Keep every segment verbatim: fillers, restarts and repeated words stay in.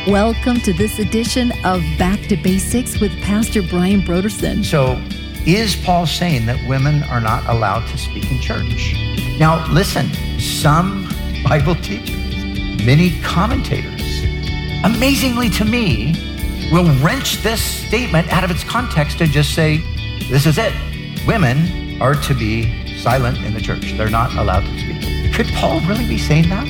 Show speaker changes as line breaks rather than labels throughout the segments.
Welcome to this edition of Back to Basics with Pastor Brian Brodersen.
So, is Paul saying that women are not allowed to speak in church? Now, listen, some Bible teachers, many commentators, amazingly to me, will wrench this statement out of its context and just say, this is it. Women are to be silent in the church. They're not allowed to speak. Could Paul really be saying that?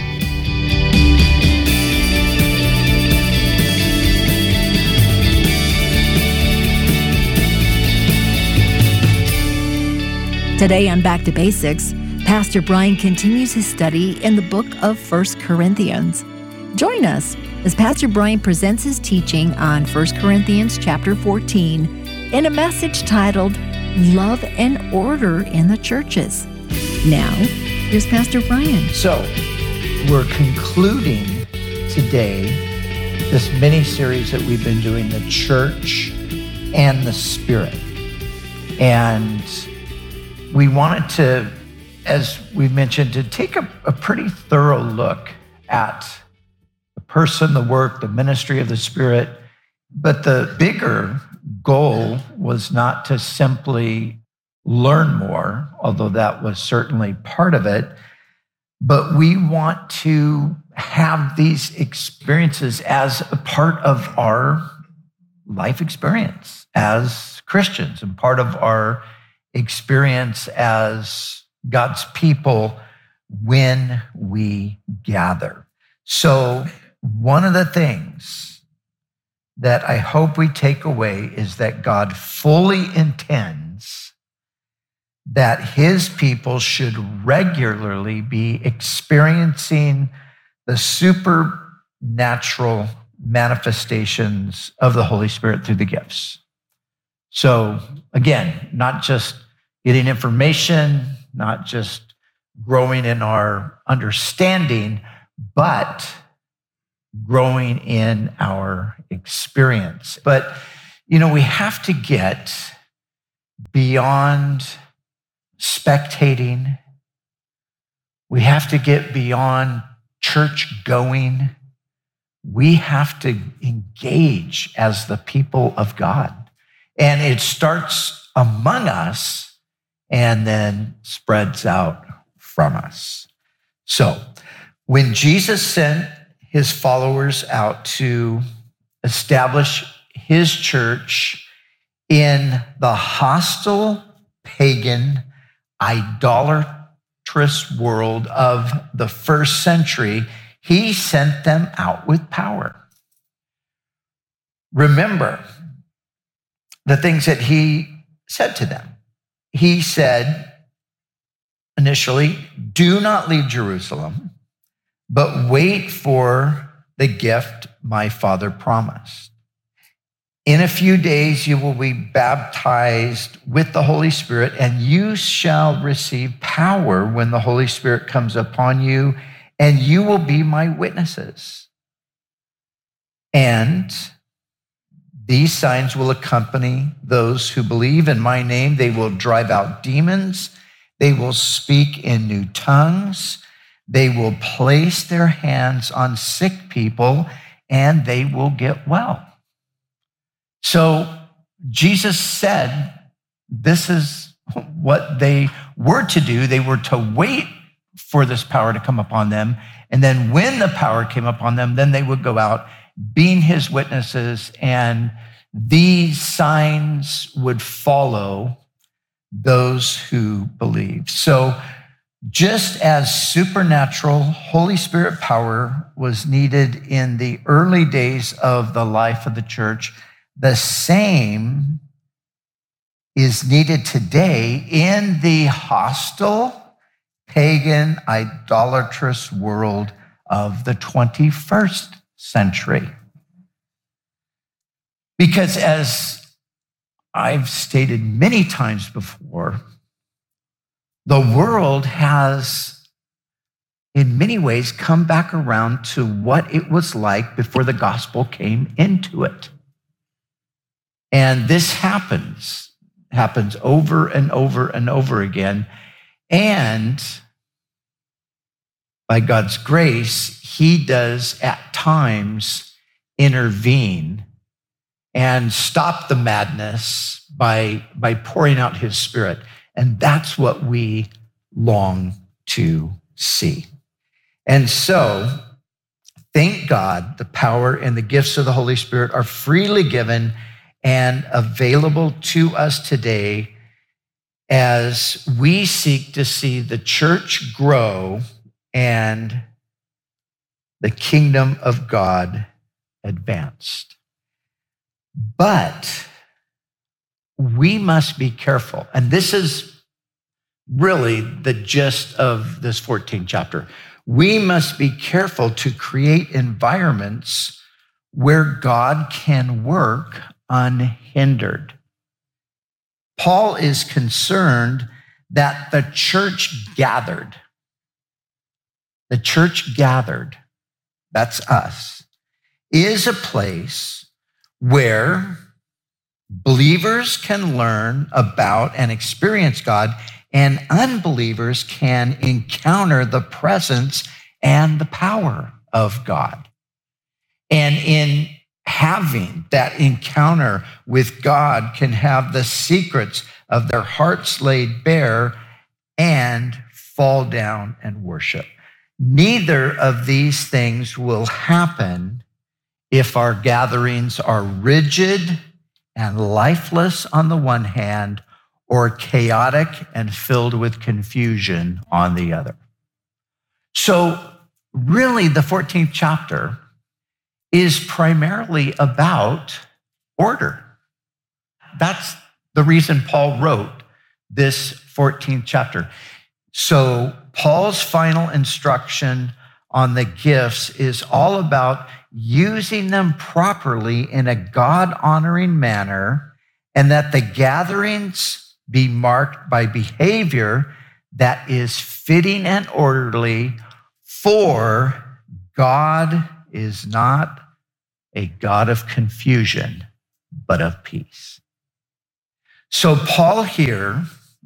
Today on Back to Basics, Pastor Brian continues his study in the book of First Corinthians. Join us as Pastor Brian presents his teaching on First Corinthians chapter fourteen in a message titled, Love and Order in the Churches. Now, here's Pastor Brian.
So, we're concluding today this mini-series that we've been doing, The Church and the Spirit. And we wanted to, as we mentioned, to take a, a pretty thorough look at the person, the work, the ministry of the Spirit. But the bigger goal was not to simply learn more, although that was certainly part of it, but we want to have these experiences as a part of our life experience as Christians and part of our experience as God's people when we gather. So one of the things that I hope we take away is that God fully intends that his people should regularly be experiencing the supernatural manifestations of the Holy Spirit through the gifts. So again, not just getting information, not just growing in our understanding, but growing in our experience. But, you know, we have to get beyond spectating. We have to get beyond church going. We have to engage as the people of God. And it starts among us and then spreads out from us. So when Jesus sent his followers out to establish his church in the hostile, pagan, idolatrous world of the first century, he sent them out with power. Remember the things that he said to them. He said initially, do not leave Jerusalem, but wait for the gift my Father promised. In a few days, you will be baptized with the Holy Spirit, and you shall receive power when the Holy Spirit comes upon you, and you will be my witnesses. And these signs will accompany those who believe in my name. They will drive out demons. They will speak in new tongues. They will place their hands on sick people, and they will get well. So Jesus said this is what they were to do. They were to wait for this power to come upon them. And then when the power came upon them, then they would go out being his witnesses, and these signs would follow those who believe. So just as supernatural Holy Spirit power was needed in the early days of the life of the church, the same is needed today in the hostile, pagan, idolatrous world of the twenty-first century. Because as I've stated many times before, the world has in many ways come back around to what it was like before the gospel came into it. And this happens, happens over and over and over again. And by God's grace, he does at times intervene and stop the madness by, by pouring out his Spirit. And that's what we long to see. And so, thank God, the power and the gifts of the Holy Spirit are freely given and available to us today as we seek to see the church grow and the kingdom of God advanced. But we must be careful. And this is really the gist of this fourteenth chapter. We must be careful to create environments where God can work unhindered. Paul is concerned that the church gathered, the church gathered, that's us, is a place where believers can learn about and experience God, and unbelievers can encounter the presence and the power of God. And in having that encounter with God, can have the secrets of their hearts laid bare and fall down and worship. Neither of these things will happen if our gatherings are rigid and lifeless on the one hand, or chaotic and filled with confusion on the other. So really, the fourteenth chapter is primarily about order. That's the reason Paul wrote this fourteenth chapter. So Paul's final instruction on the gifts is all about using them properly in a God-honoring manner, and that the gatherings be marked by behavior that is fitting and orderly, for God is not a God of confusion, but of peace. So Paul here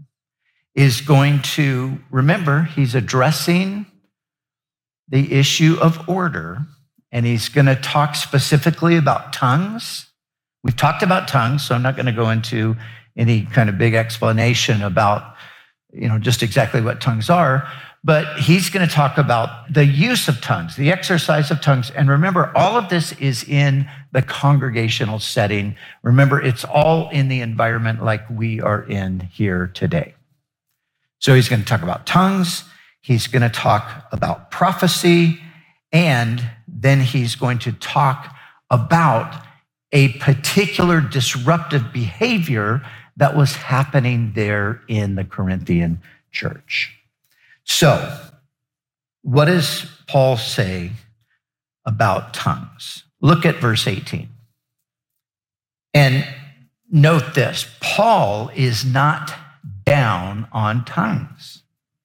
is going to, remember, he's addressing the issue of order, and he's going to talk specifically about tongues. We've talked about tongues, so I'm not going to go into any kind of big explanation about, you know, just exactly what tongues are, but he's going to talk about the use of tongues, the exercise of tongues. And remember, all of this is in the congregational setting. Remember, it's all in the environment like we are in here today. So he's going to talk about tongues, he's going to talk about prophecy, and then he's going to talk about a particular disruptive behavior that was happening there in the Corinthian church. So, what does Paul say about tongues? Look at verse eighteen. And note this, Paul is not down on tongues.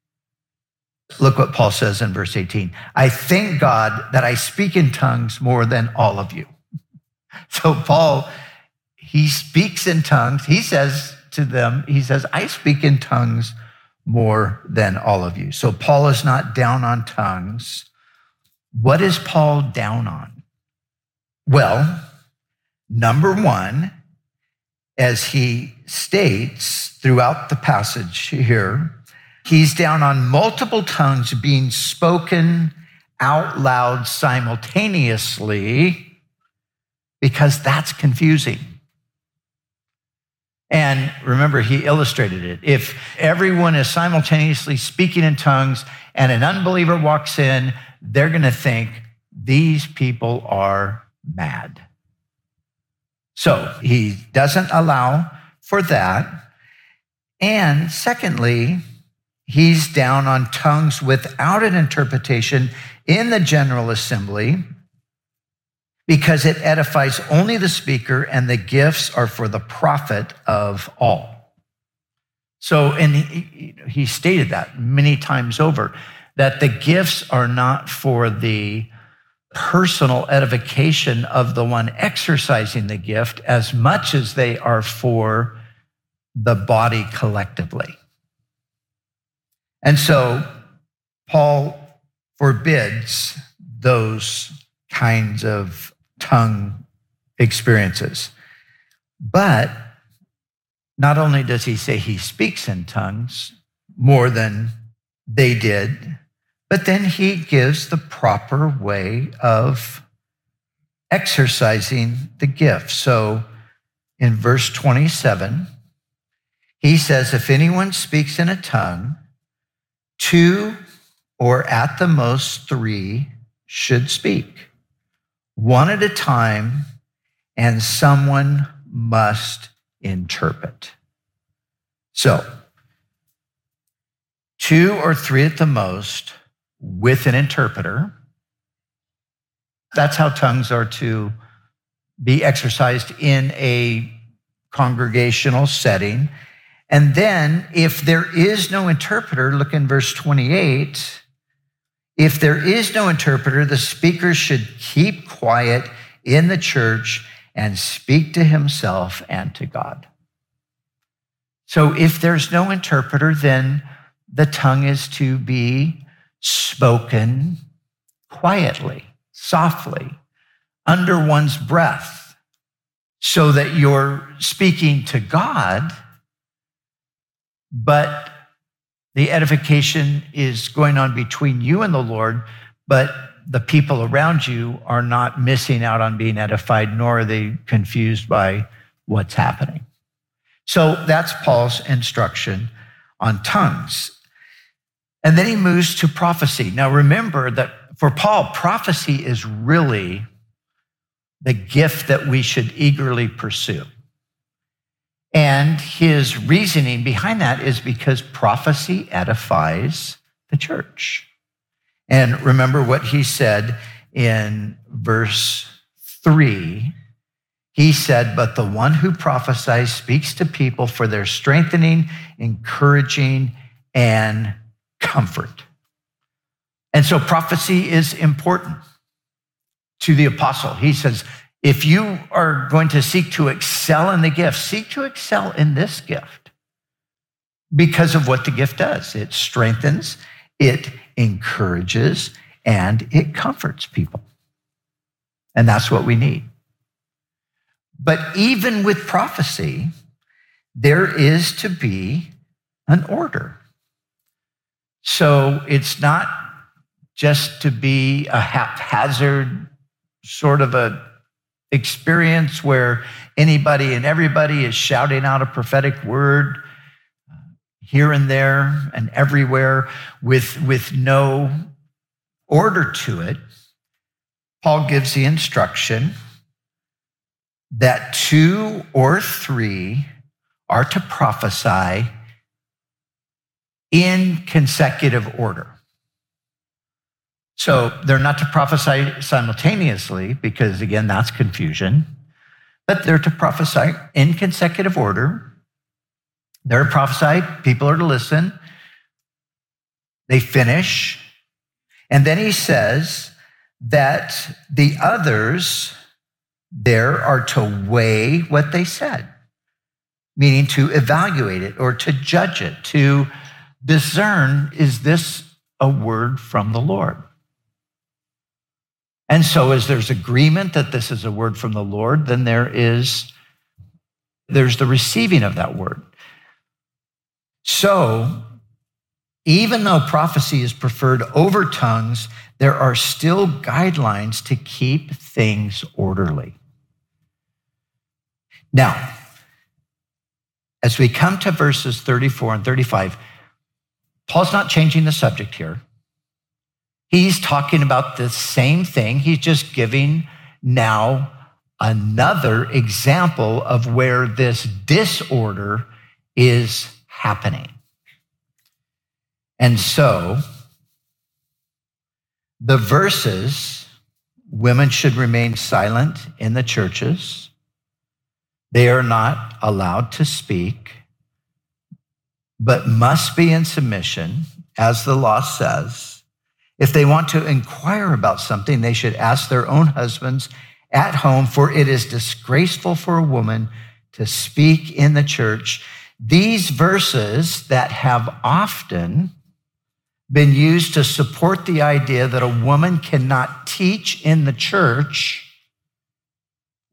Look what Paul says in verse eighteen. I thank God that I speak in tongues more than all of you. So Paul, he speaks in tongues. He says to them, he says, I speak in tongues more than all of you. So Paul is not down on tongues. What is Paul down on? Well, number one, as he states throughout the passage here, he's down on multiple tongues being spoken out loud simultaneously, because that's confusing. And remember, he illustrated it. If everyone is simultaneously speaking in tongues and an unbeliever walks in, they're going to think these people are mad. So he doesn't allow for that. And secondly, he's down on tongues without an interpretation in the general assembly, because it edifies only the speaker, and the gifts are for the profit of all. So, and he, he stated that many times over, that the gifts are not for the personal edification of the one exercising the gift as much as they are for the body collectively. And so Paul forbids those kinds of tongue experiences. But not only does he say he speaks in tongues more than they did, but then he gives the proper way of exercising the gift. So in verse twenty-seven, he says, if anyone speaks in a tongue, two or at the most three should speak, one at a time, and someone must interpret. So, two or three at the most with an interpreter. That's how tongues are to be exercised in a congregational setting. And then if there is no interpreter, look in verse twenty-eight, if there is no interpreter, the speaker should keep quiet in the church and speak to himself and to God. So if there's no interpreter, then the tongue is to be spoken quietly, softly, under one's breath, so that you're speaking to God, but the edification is going on between you and the Lord, but the people around you are not missing out on being edified, nor are they confused by what's happening. So that's Paul's instruction on tongues. And then he moves to prophecy. Now remember that for Paul, prophecy is really the gift that we should eagerly pursue. And his reasoning behind that is because prophecy edifies the church. And remember what he said in verse three. He said, but the one who prophesies speaks to people for their strengthening, encouraging, and comfort. And so prophecy is important to the apostle. He says, if you are going to seek to excel in the gift, seek to excel in this gift because of what the gift does. It strengthens, it encourages, and it comforts people. And that's what we need. But even with prophecy, there is to be an order. So it's not just to be a haphazard sort of a experience where anybody and everybody is shouting out a prophetic word here and there and everywhere with, with no order to it. Paul gives the instruction that two or three are to prophesy in consecutive order. So they're not to prophesy simultaneously because, again, that's confusion, but they're to prophesy in consecutive order. They're to prophesy, people are to listen, they finish, and then he says that the others there are to weigh what they said, meaning to evaluate it or to judge it, to discern, is this a word from the Lord? And so as there's agreement that this is a word from the Lord, then there is, there's the receiving of that word. So even though prophecy is preferred over tongues, there are still guidelines to keep things orderly. Now, as we come to verses thirty-four and thirty-five, Paul's not changing the subject here. He's talking about the same thing. He's just giving now another example of where this disorder is happening. And so, the verses, women should remain silent in the churches. They are not allowed to speak, but must be in submission, as the law says. If they want to inquire about something, they should ask their own husbands at home, for it is disgraceful for a woman to speak in the church. These verses that have often been used to support the idea that a woman cannot teach in the church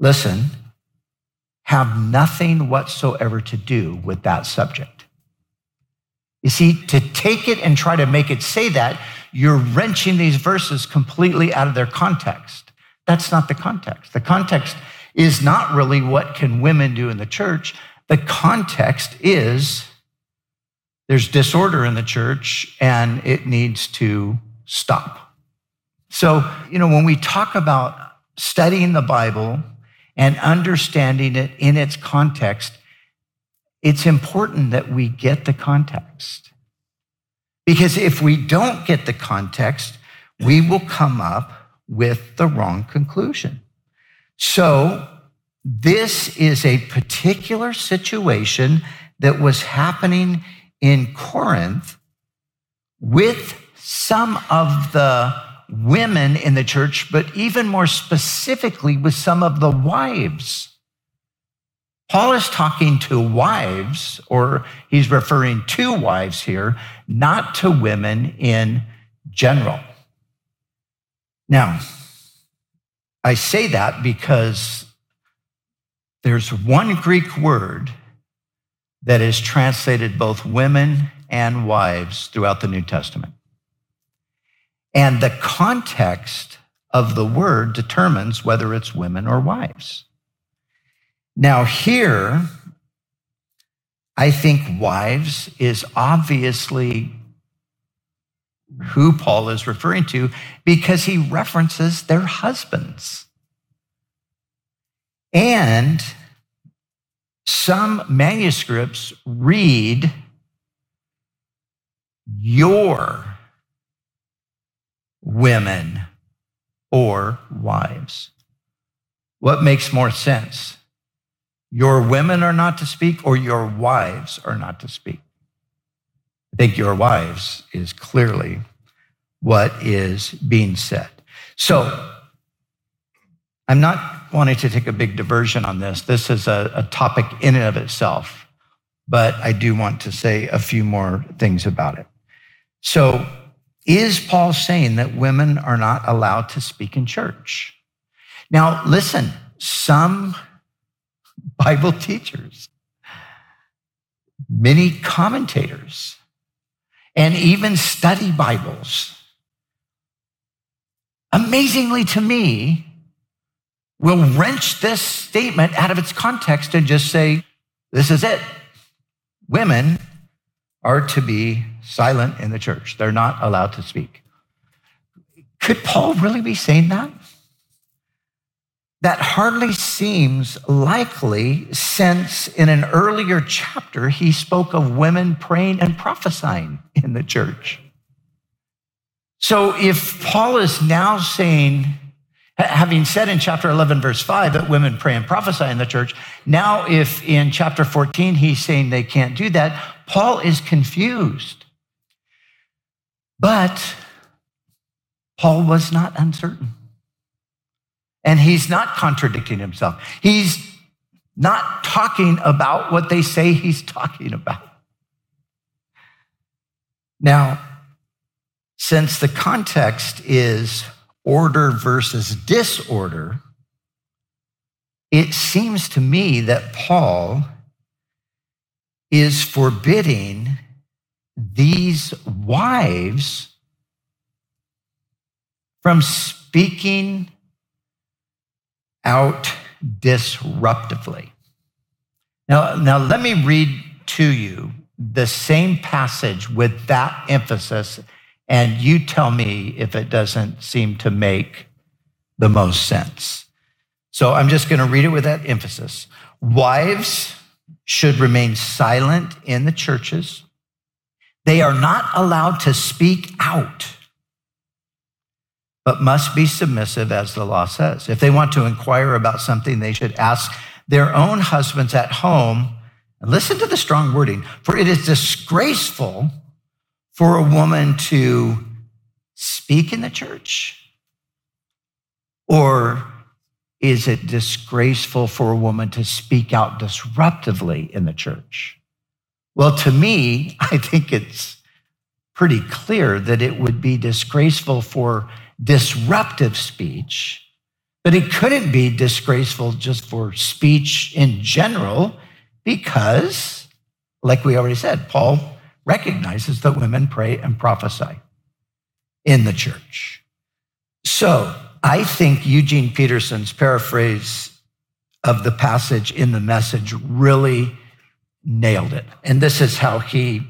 listen, have nothing whatsoever to do with that subject. You see, to take it and try to make it say that, you're wrenching these verses completely out of their context. That's not the context. The context is not really what can women do in the church. The context is there's disorder in the church and it needs to stop. So, you know, when we talk about studying the Bible and understanding it in its context, it's important that we get the context. Because if we don't get the context, we will come up with the wrong conclusion. So this is a particular situation that was happening in Corinth with some of the women in the church, but even more specifically with some of the wives. Paul is talking to wives, or he's referring to wives here, not to women in general. Now, I say that because there's one Greek word that is translated both women and wives throughout the New Testament. And the context of the word determines whether it's women or wives. Now here, I think wives is obviously who Paul is referring to because he references their husbands. And some manuscripts read your women or wives. What makes more sense? Your women are not to speak, or your wives are not to speak? I think your wives is clearly what is being said. So I'm not wanting to take a big diversion on this. This is a, a topic in and of itself, but I do want to say a few more things about it. So is Paul saying that women are not allowed to speak in church? Now, listen, some Bible teachers, many commentators, and even study Bibles, amazingly to me, will wrench this statement out of its context and just say, this is it. Women are to be silent in the church. They're not allowed to speak. Could Paul really be saying that? That hardly seems likely, since in an earlier chapter, he spoke of women praying and prophesying in the church. So if Paul is now saying, having said in chapter eleven, verse five, that women pray and prophesy in the church, now if in chapter fourteen, he's saying they can't do that, Paul is confused. But Paul was not uncertain. And he's not contradicting himself. He's not talking about what they say he's talking about. Now, since the context is order versus disorder, it seems to me that Paul is forbidding these wives from speaking out disruptively. Now, now let me read to you the same passage with that emphasis, and you tell me if it doesn't seem to make the most sense. So I'm just going to read it with that emphasis. Wives should remain silent in the churches. They are not allowed to speak out, but must be submissive, as the law says. If they want to inquire about something, they should ask their own husbands at home. And listen to the strong wording, for it is disgraceful for a woman to speak in the church? Or is it disgraceful for a woman to speak out disruptively in the church? Well, to me, I think it's pretty clear that it would be disgraceful for disruptive speech, But it couldn't be disgraceful just for speech in general because, like we already said, Paul recognizes that women pray and prophesy in the church. So I think Eugene Peterson's paraphrase of the passage in the Message really nailed it. And this is how he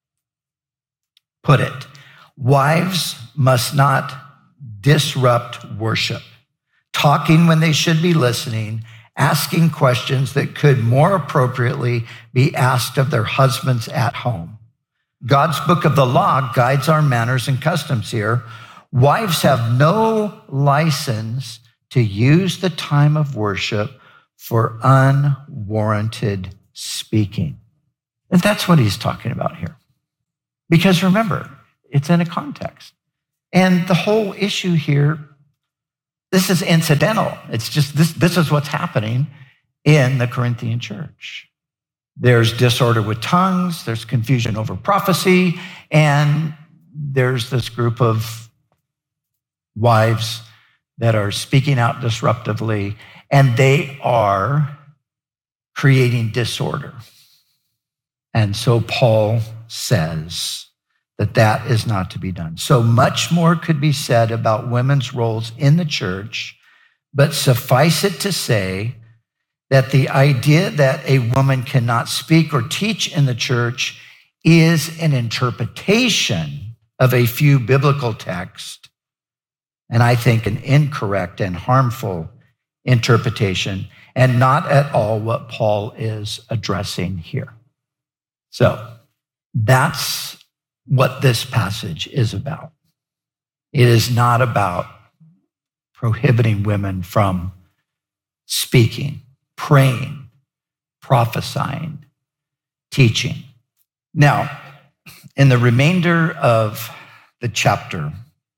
put it. Wives must not disrupt worship, talking when they should be listening, asking questions that could more appropriately be asked of their husbands at home. God's book of the law guides our manners and customs here. Wives have no license to use the time of worship for unwarranted speaking. And that's what he's talking about here. Because remember, it's in a context. And the whole issue here, this is incidental. It's just, this, this is what's happening in the Corinthian church. There's disorder with tongues, there's confusion over prophecy, and there's this group of wives that are speaking out disruptively, and they are creating disorder. And so Paul says that that is not to be done. So much more could be said about women's roles in the church, but suffice it to say that the idea that a woman cannot speak or teach in the church is an interpretation of a few biblical texts, and I think an incorrect and harmful interpretation, and not at all what Paul is addressing here. So that's what this passage is about. It is not about prohibiting women from speaking, praying, prophesying, teaching. Now, in the remainder of the chapter,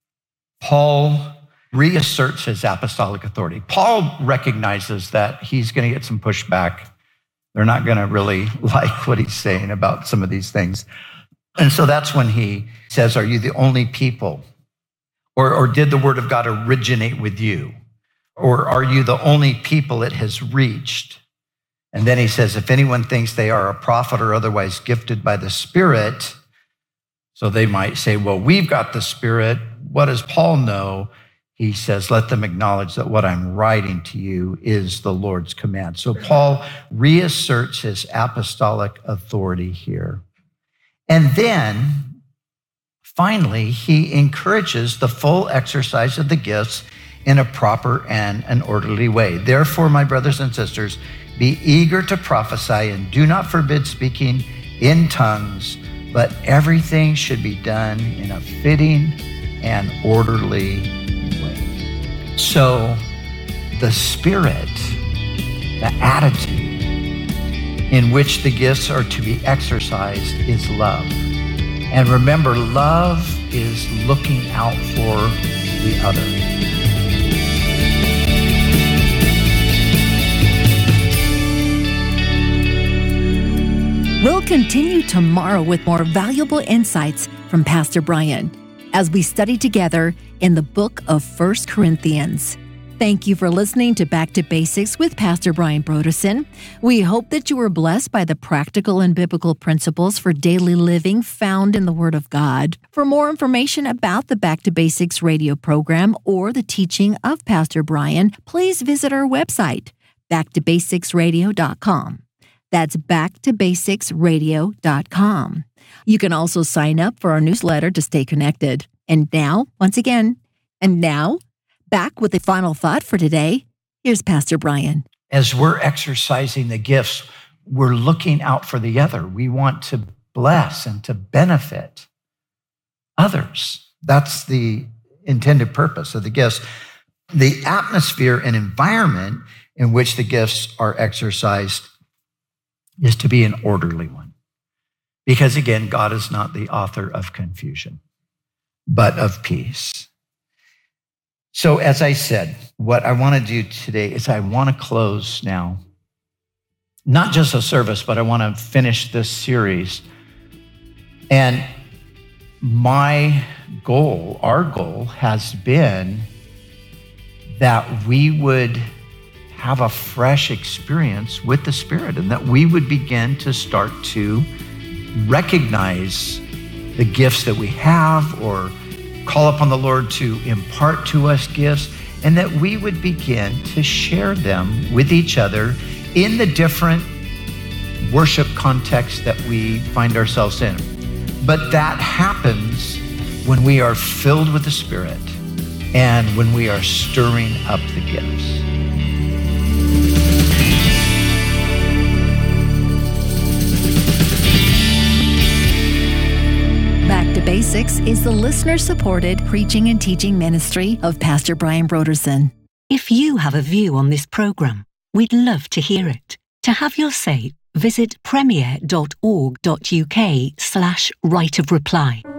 Paul reasserts his apostolic authority. Paul recognizes that he's going to get some pushback. They're not going to really like what he's saying about some of these things. And so that's when he says, are you the only people? Or, or did the word of God originate with you? Or are you the only people it has reached? And then he says, if anyone thinks they are a prophet or otherwise gifted by the Spirit, so they might say, well, we've got the Spirit. What does Paul know? He says, let them acknowledge that what I'm writing to you is the Lord's command. So Paul reasserts his apostolic authority here. And then, finally, he encourages the full exercise of the gifts in a proper and an orderly way. Therefore, my brothers and sisters, be eager to prophesy and do not forbid speaking in tongues, but everything should be done in a fitting and orderly way. So the spirit, the attitude in which the gifts are to be exercised is love. And remember, love is looking out for the other.
We'll continue tomorrow with more valuable insights from Pastor Brian as we study together in the book of First Corinthians. Thank you for listening to Back to Basics with Pastor Brian Brodersen. We hope that you were blessed by the practical and biblical principles for daily living found in the Word of God. For more information about the Back to Basics radio program or the teaching of Pastor Brian, please visit our website, back to basics radio dot com. That's back to basics radio dot com. You can also sign up for our newsletter to stay connected. And now, once again, and now, back with the final thought for today, here's Pastor Brian.
As we're exercising the gifts, we're looking out for the other. We want to bless and to benefit others. That's the intended purpose of the gifts. The atmosphere and environment in which the gifts are exercised is to be an orderly one. Because again, God is not the author of confusion, but of peace. So as I said, what I want to do today is I want to close now, not just a service, but I want to finish this series. And my goal, our goal has been that we would have a fresh experience with the Spirit, and that we would begin to start to recognize the gifts that we have, or call upon the Lord to impart to us gifts, and that we would begin to share them with each other in the different worship contexts that we find ourselves in. But that happens when we are filled with the Spirit and when we are stirring up the gifts.
Back to Basics is the listener-supported preaching and teaching ministry of Pastor Brian Brodersen.
If you have a view on this program, we'd love to hear it. To have your say, visit premier dot org dot uk slash right of reply.